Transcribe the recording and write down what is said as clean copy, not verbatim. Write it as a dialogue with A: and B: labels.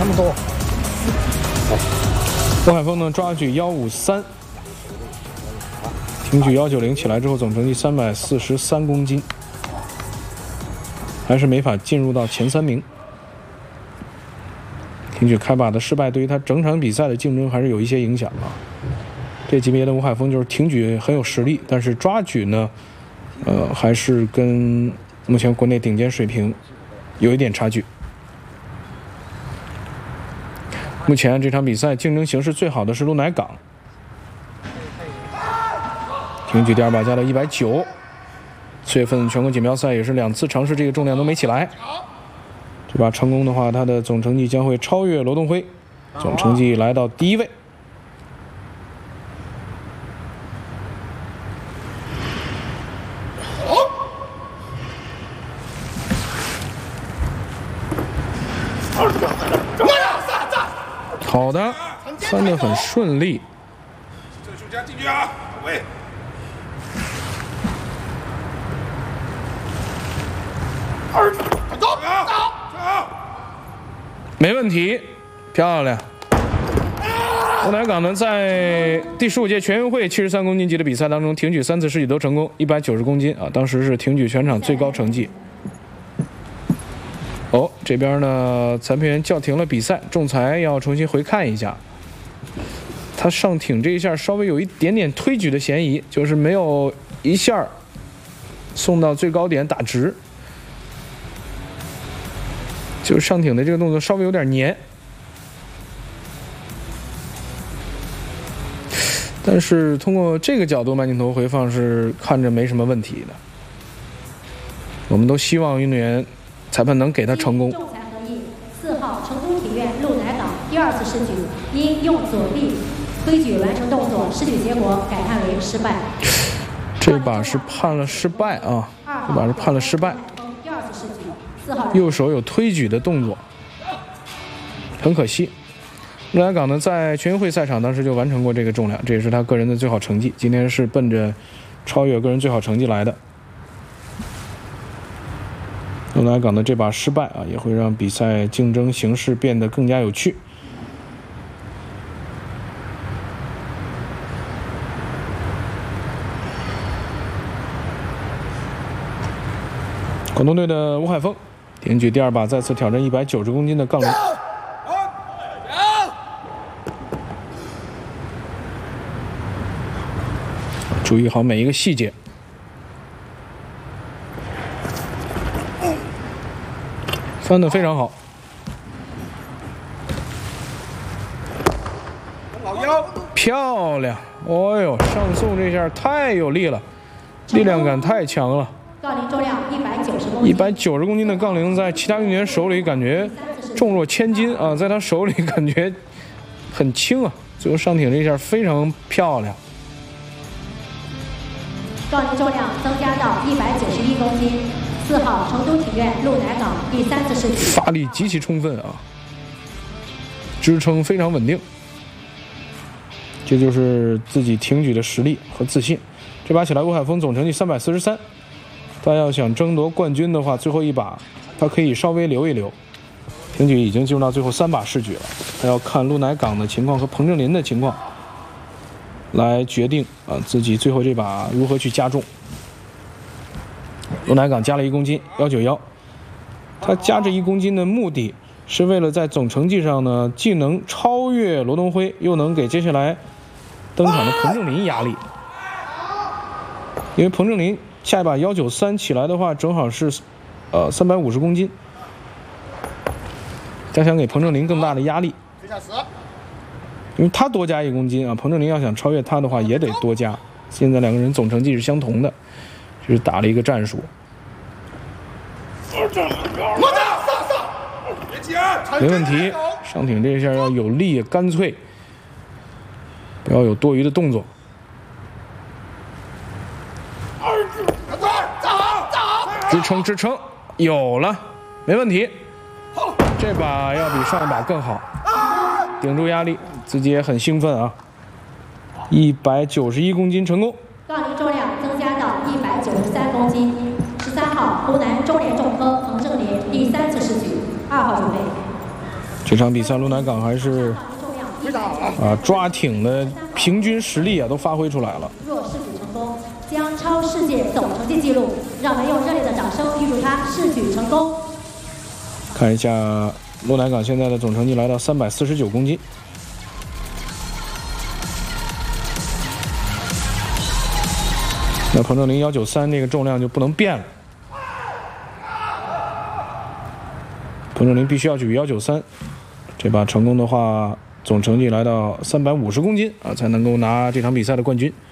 A: 么多。郭海峰呢抓举153，挺举190，起来之后总成绩343公斤，还是没法进入到前3名。挺举开把的失败对于他整场比赛的竞争还是有一些影响啊。这级别的吴海峰就是挺举很有实力，但是抓举呢，还是跟目前国内顶尖水平有一点差距。目前这场比赛竞争形势最好的是陆乃港，挺举第2把加到190。4月份全国锦标赛也是2次尝试这个重量都没起来。这把成功的话，他的总成绩将会超越罗东辉，总成绩来到第1位。好的，翻得很顺利。
B: 这个胸夹进去啊，喂。走。
A: 没问题，漂亮。陆乃港呢，在第15届全运会73公斤级的比赛当中，挺举3次试举都成功，190公斤啊，当时是挺举全场最高成绩。哦，这边呢，裁判员叫停了比赛，仲裁要重新回看一下。他上挺这一下稍微有一点点推举的嫌疑，就是没有一下送到最高点打直。就上挺的这个动作稍微有点黏，但是通过这个角度慢镜头回放是看着没什么问题的。我们都希望运动员裁判能给他成功。
C: 仲裁合议，4号成都体院陆乃港第2次试举因用左臂推举完成动作，试举结果改判为失败。
A: 这把是判了失败啊！这把是判了失败。
C: 第2次试举。
A: 右手有推举的动作，很可惜。陆乃港呢，在全运会赛场当时就完成过这个重量，这也是他个人的最好成绩。今天是奔着超越个人最好成绩来的。陆乃港的这把失败啊，也会让比赛竞争形势变得更加有趣。广东队的吴海峰挺举第2把再次挑战190公斤的杠铃。注意好每一个细节。翻得非常好。漂亮！哦呦，上送这下太有力了，力量感太强了。
C: 杠铃重量190公斤
A: ，190公斤的杠铃在其他运动员手里感觉重若千斤啊，在他手里感觉很轻啊。最后上挺这一下非常漂亮。
C: 杠铃重量增加到191公斤。4号成都体院陆乃港第3次试举，
A: 发力极其充分啊，支撑非常稳定。这就是自己挺举的实力和自信。这把起来，吴海峰总成绩343。他要想争夺冠军的话，最后一把他可以稍微留一留。挺举已经进入到最后3把试举了，他要看陆乃港的情况和彭正林的情况来决定啊自己最后这把如何去加重。陆乃港加了1公斤，191。他加这1公斤的目的是为了在总成绩上呢，既能超越罗东辉，又能给接下来登场的彭正林压力。因为彭正林下一把193起来的话，正好是350公斤。他想给彭正林更大的压力，因为他多加1公斤啊，彭正林要想超越他的话也得多加。现在2个人总成绩是相同的，就是打了一个战术。没问题，上挺这一下要有力干脆，不要有多余的动作。支撑，有了，没问题。这把要比上一把更好，顶住压力，自己也很兴奋啊。191公斤成功。
C: 杠铃重量增加到193公斤。13号湖南中联重科彭正林第3次试举，2号准备。
A: 这场比赛陆乃港还是抓挺的平均实力都发挥出来了。
C: 若试举成功，将超世界总成绩纪录。让我们用热烈的掌声预祝他试举成功。
A: 看一下陆乃港现在的总成绩来到349公斤。那彭正林193这个重量就不能变了，彭正林必须要举193，这把成功的话，总成绩来到350公斤才能够拿这场比赛的冠军。